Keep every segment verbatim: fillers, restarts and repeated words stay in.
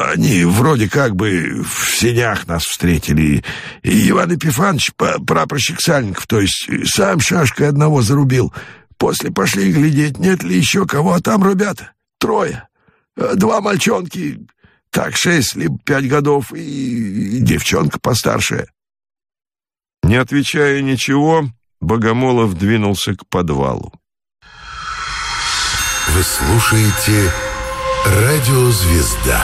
Они вроде как бы в сенях нас встретили. И Иван Епифанович, прапорщик Сальников, то есть сам шашкой одного зарубил. После пошли глядеть, нет ли еще кого, а там ребята, трое. Два мальчонки, так шесть либо пять годов, и девчонка постарше. Не отвечая ничего, Богомолов двинулся к подвалу. Вы слушаете «Радио Звезда».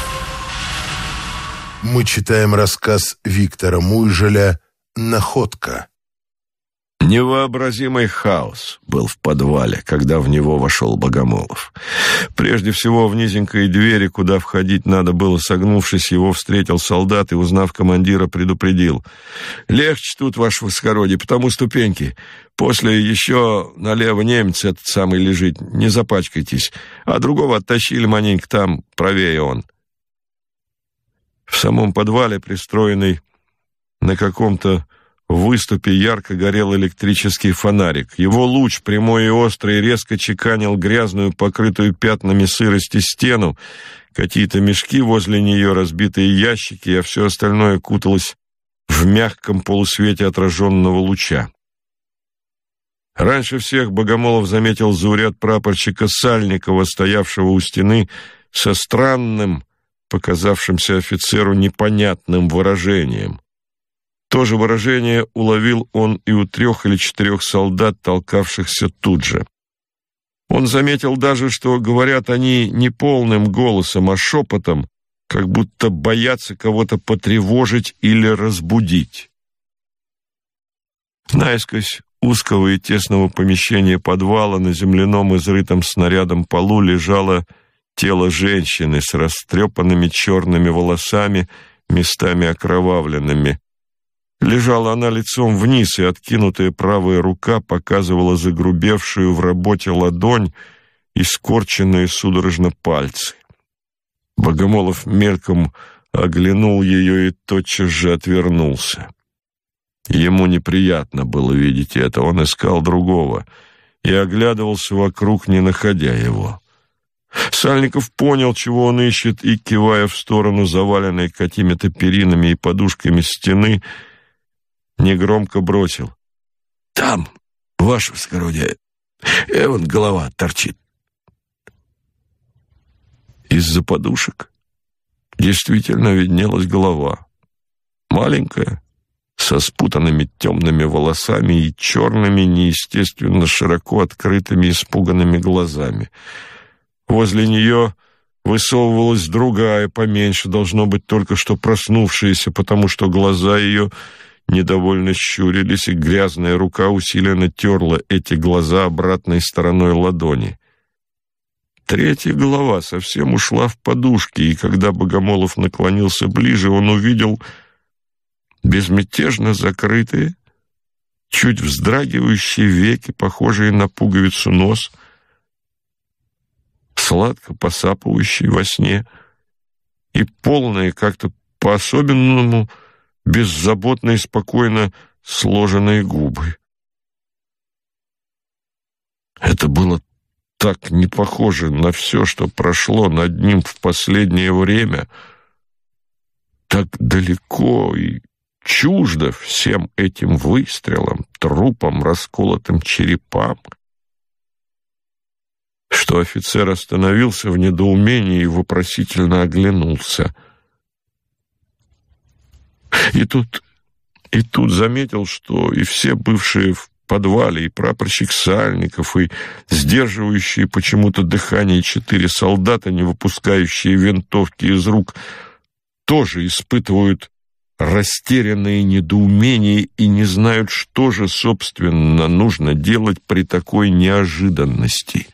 Мы читаем рассказ Виктора Муйжеля «Находка». Невообразимый хаос был в подвале, когда в него вошел Богомолов. Прежде всего, в низенькой двери, куда входить надо было, согнувшись, его встретил солдат и, узнав командира, предупредил: «Легче тут, ваше высокородие, потому ступеньки. После еще налево немец этот самый лежит, не запачкайтесь. А другого оттащили маленько, там правее он». В самом подвале, пристроенный на каком-то в выступе, ярко горел электрический фонарик. Его луч, прямой и острый, резко чеканил грязную, покрытую пятнами сырости стену, какие-то мешки возле нее, разбитые ящики, а все остальное куталось в мягком полусвете отраженного луча. Раньше всех Богомолов заметил зауряд прапорщика Сальникова, стоявшего у стены со странным, показавшимся офицеру непонятным выражением. То же выражение уловил он и у трех или четырех солдат, толкавшихся тут же. Он заметил даже, что говорят они не полным голосом, а шепотом, как будто боятся кого-то потревожить или разбудить. Наискось узкого и тесного помещения подвала на земляном изрытом снарядом полу лежало тело женщины с растрепанными черными волосами, местами окровавленными. Лежала она лицом вниз, и откинутая правая рука показывала загрубевшую в работе ладонь и скорченные судорожно пальцы. Богомолов мельком оглянул ее и тотчас же отвернулся. Ему неприятно было видеть это, он искал другого и оглядывался вокруг, не находя его. Сальников понял, чего он ищет, и, кивая в сторону заваленной какими-то перинами и подушками стены, негромко бросил: «Там, ваше высокородие, эван голова торчит». Из-за подушек действительно виднелась голова, маленькая, со спутанными темными волосами и черными, неестественно широко открытыми испуганными глазами. Возле нее высовывалась другая, поменьше, должно быть, только что проснувшаяся, потому что глаза ее недовольно щурились, и грязная рука усиленно терла эти глаза обратной стороной ладони. Третья голова совсем ушла в подушки, и когда Богомолов наклонился ближе, он увидел безмятежно закрытые, чуть вздрагивающие веки, похожие на пуговицу нос, сладко посапывающий во сне, и полные, как-то по-особенному, беззаботно и спокойно сложенные губы. Это было так не похоже на все, что прошло над ним в последнее время, так далеко и чуждо всем этим выстрелам, трупам, расколотым черепам, что офицер остановился в недоумении и вопросительно оглянулся. И тут, и тут заметил, что и все бывшие в подвале, и прапорщик Сальников, и сдерживающие почему-то дыхание четыре солдата, не выпускающие винтовки из рук, тоже испытывают растерянные недоумения и не знают, что же, собственно, нужно делать при такой неожиданности.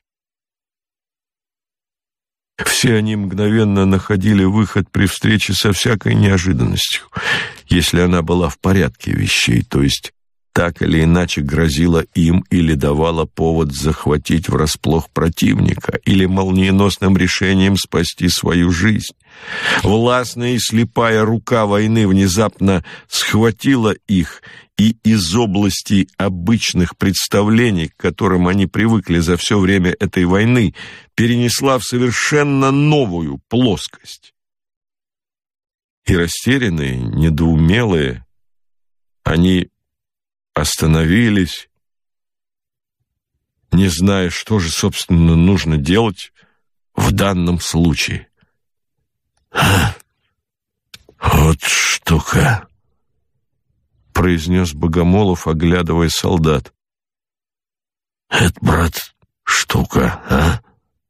Все они мгновенно находили выход при встрече со всякой неожиданностью, если она была в порядке вещей, то есть так или иначе грозила им или давала повод захватить врасплох противника, или молниеносным решением спасти свою жизнь. Властная и слепая рука войны внезапно схватила их и из области обычных представлений, к которым они привыкли за все время этой войны, перенесла в совершенно новую плоскость. И растерянные, недоумелые, они остановились, не зная, что же, собственно, нужно делать в данном случае. «А, вот штука», — произнес Богомолов, оглядывая солдат. «Это, брат, штука, а?»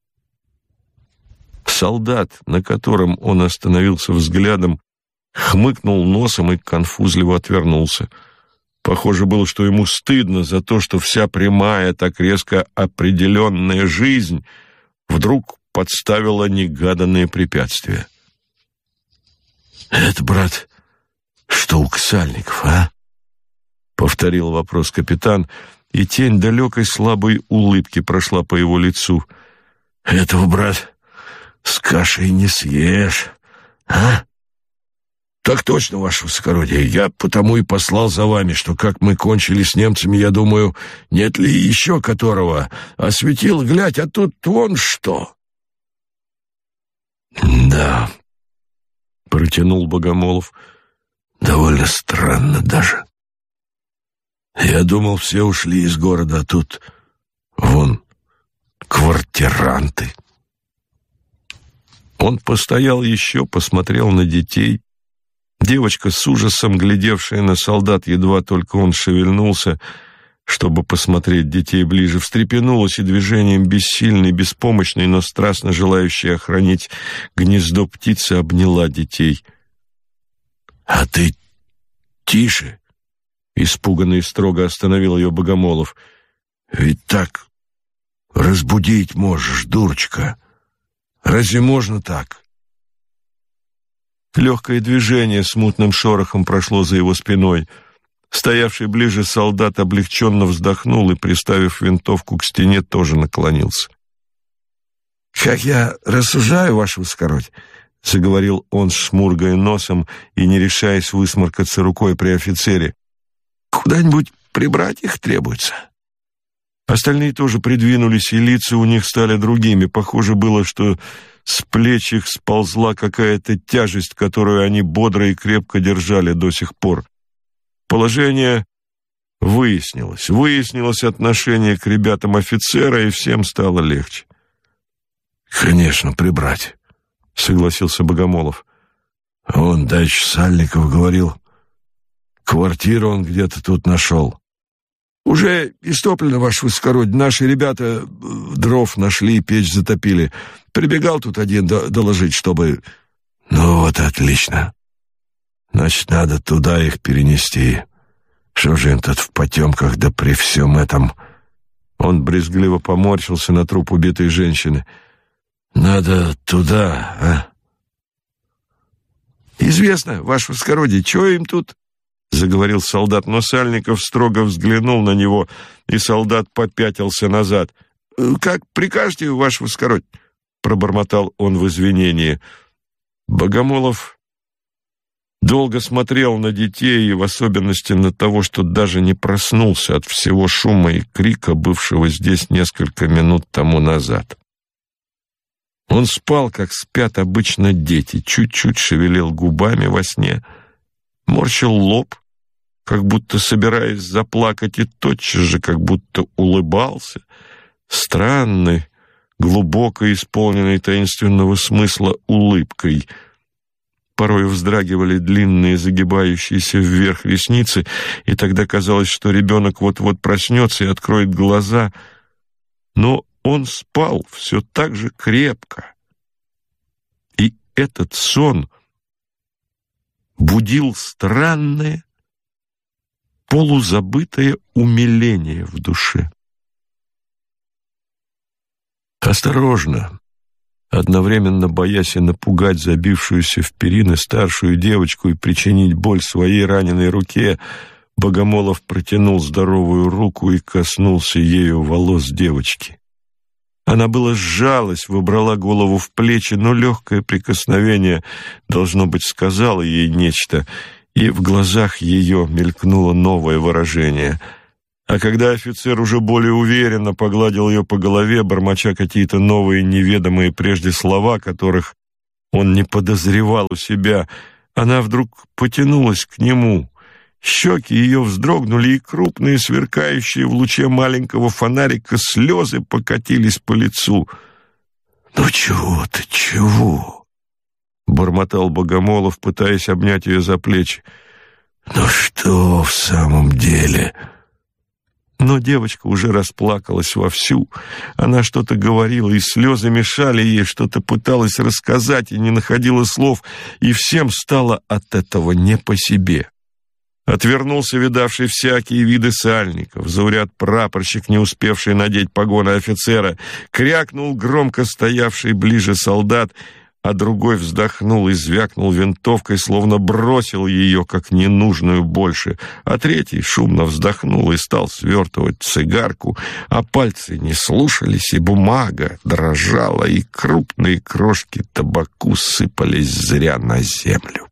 Солдат, на котором он остановился взглядом, хмыкнул носом и конфузливо отвернулся. Похоже было, что ему стыдно за то, что вся прямая, так резко определенная жизнь вдруг подставила негаданные препятствия. «Это, брат, штука сальников, а?» — повторил вопрос капитан, и тень далекой слабой улыбки прошла по его лицу. «Этого, брат, с кашей не съешь, а?» «Так точно, ваше высокородие. Я потому и послал за вами, что как мы кончили с немцами, я думаю, нет ли еще которого. Осветил, глядь, а тут вон что». «Да», — протянул Богомолов, — «довольно странно даже. Я думал, все ушли из города, а тут вон квартиранты». Он постоял еще, посмотрел на детей. Девочка, с ужасом глядевшая на солдат, едва только он шевельнулся, чтобы посмотреть детей ближе, встрепенулась и движением бессильной, беспомощной, но страстно желающей охранить гнездо птицы, обняла детей. «А ты тише!» — испуганно и строго остановил ее Богомолов. «Ведь так разбудить можешь, дурочка. Разве можно так?» Легкое движение смутным шорохом прошло за его спиной. Стоявший ближе солдат облегченно вздохнул и, приставив винтовку к стене, тоже наклонился. «Как я рассуждаю, ваше высокородие», — заговорил он, шмургая носом и не решаясь высморкаться рукой при офицере, — «куда-нибудь прибрать их требуется». Остальные тоже придвинулись, и лица у них стали другими. Похоже было, что с плеч их сползла какая-то тяжесть, которую они бодро и крепко держали до сих пор. Положение выяснилось. Выяснилось отношение к ребятам офицера, и всем стало легче. «Конечно, прибрать», — согласился Богомолов. «Он дальше Сальников говорил, квартиру он где-то тут нашел». «Уже истоплено, ваше высокородие. Наши ребята дров нашли, печь затопили. Прибегал тут один доложить, чтобы...» «Ну вот, отлично. Значит, надо туда их перенести. Что же им тут в потемках, да при всем этом...» Он брезгливо поморщился на труп убитой женщины. «Надо туда, а?» «Известно, ваше высокородие, чего им тут?» — заговорил солдат, но Сальников строго взглянул на него, и солдат попятился назад. «Как прикажете, ваше высокородие?» — пробормотал он в извинении. Богомолов долго смотрел на детей, и в особенности на того, что даже не проснулся от всего шума и крика, бывшего здесь несколько минут тому назад. Он спал, как спят обычно дети, чуть-чуть шевелил губами во сне, морщил лоб, как будто собираясь заплакать, и тотчас же как будто улыбался, странной, глубоко исполненной таинственного смысла улыбкой. Порой вздрагивали длинные, загибающиеся вверх ресницы, и тогда казалось, что ребенок вот-вот проснется и откроет глаза. Но он спал все так же крепко. И этот сон будил странное, полузабытое умиление в душе. Осторожно, одновременно боясь и напугать забившуюся в перины старшую девочку и причинить боль своей раненой руке, Богомолов протянул здоровую руку и коснулся ею волос девочки. Она было сжалась, выбрала голову в плечи, но легкое прикосновение, должно быть, сказало ей нечто, и в глазах ее мелькнуло новое выражение. А когда офицер уже более уверенно погладил ее по голове, бормоча какие-то новые неведомые прежде слова, которых он не подозревал у себя, Она вдруг потянулась к нему. Щеки ее вздрогнули, и крупные, сверкающие в луче маленького фонарика, слезы покатились по лицу. «Ну чего ты, чего?» — бормотал Богомолов, пытаясь обнять ее за плечи. «Ну что в самом деле?» Но девочка уже расплакалась вовсю. Она что-то говорила, и слезы мешали ей, что-то пыталась рассказать и не находила слов, и всем стало от этого не по себе. Отвернулся видавший всякие виды сальников. Зауряд-прапорщик, не успевший надеть погоны офицера, крякнул громко стоявший ближе солдат, а другой вздохнул и звякнул винтовкой, словно бросил ее, как ненужную больше, а третий шумно вздохнул и стал свертывать цигарку, а пальцы не слушались, и бумага дрожала, и крупные крошки табаку сыпались зря на землю.